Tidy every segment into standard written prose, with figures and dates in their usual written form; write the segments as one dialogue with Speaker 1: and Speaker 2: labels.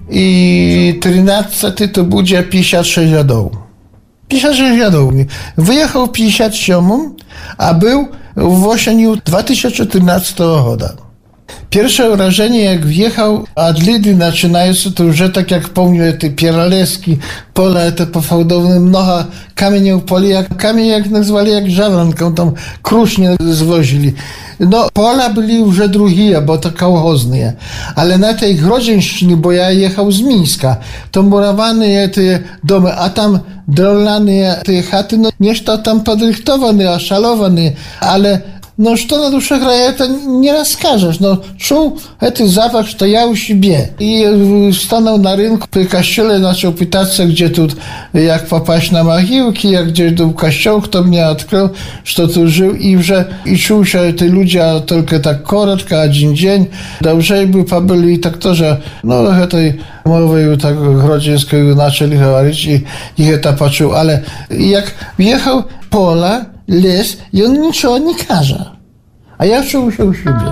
Speaker 1: i 13 to będzie 56 lat. 56 lat. Wyjechał w 57, a był w jesieniu 2014 roku. Pierwsze wrażenie, jak wjechał, od Lidy zaczynając, to już tak jak pomnę, te pieraleski, pola, te pofałdowne, mnoha kamieni w poli, kamień jak nazwali, jak żawronką, tam krusznie zwozili. No, pola byli już drugie, bo to kołchozne. Ale na tej Grodzieńszczyźnie, bo ja jechał z Mińska, to murowane te domy, a tam drewniane te chaty, no nieszto tam podrychtowane, a szalowane, ale no, co na duszę kraja, to nie rozkażesz. No, czuł ten zapach, że to ja u siebie. I stanął na rynku przy kościele, zaczął pytać się, gdzie tu, jak popaść na mogiłki, jak gdzie był kościół, kto mnie odkrył, że tu żył i czuł się te ludzie tylko tak korotko, a dzień. Dobrze by pobyli i tak to, że no, tej mowy tak grodzieńskiej zaczęli mówić i to poczuł, ale jak wjechał pola, les i on niczego nie każe. A ja czuł się u siebie.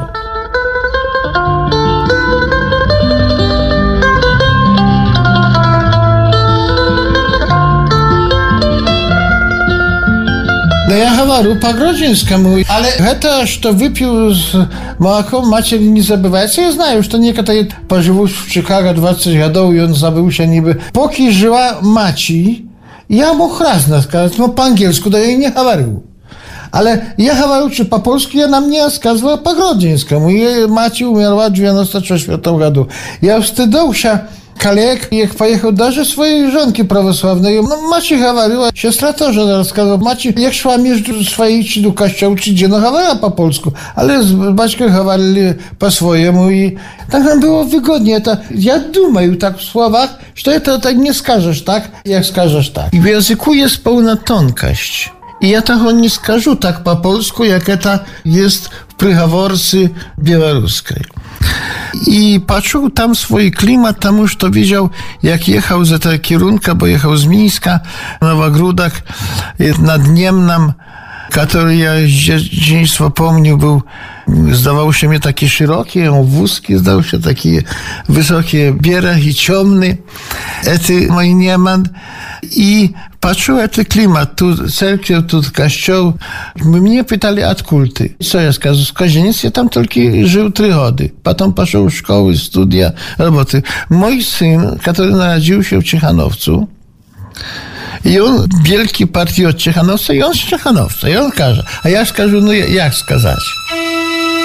Speaker 1: No ja говорю по-грузинскому, ale это, что выпил с молоком матери не забывается. Я знаю, что некоторые поживут в Чикаго 20 годов, и он забылся niby. Поки жила мать, я мог разно сказать, но по-английски, да я и не говорил. Ale ja говорю, czy po polsku, ja nam nie сказывала по-грузинскому. Jej mać umarła w 94 году. Ja wstydzał się коллег, jak pojechał даже swojej żonki prawosławnej. No, macie говорила, siostra też rozkazała. Macie, jak szła między swojej czy do kościoła, czy gdzie, no говорила po polsku, ale z baćką говорили po swojemu i tak nam było wygodnie. To, ja думаю tak w słowach, że to tak nie skażesz tak, jak skażesz tak. I w języku jest pełna tonkość. I ja tego nie skażu tak po polsku, jak to jest w przygaworce białoruskiej. I patrzył tam swój klimat, tam już to widział, jak jechał za tego kierunka, bo jechał z Mińska, Nowogródek, nad Niemnem, który ja z dzieciństwa pomnił, był, zdawał się mi taki szeroki, wózki, zdał się taki wysoki bierach i ciemny, mój Nieman. I patrzył ten klimat, tu cerkiew, tu kościół. Mnie pytali, odkąd ty? Co ja сказал? Z Kozienic, ja tam tylko żył 3 godziny. Potem poszedł w szkoły, studia, roboty. Mój syn, który narodził się w Ciechanowcu, i on wielki patriot Ciechanowca, i on z Ciechanowca, i on każe. A ja skażę, no jak skazać?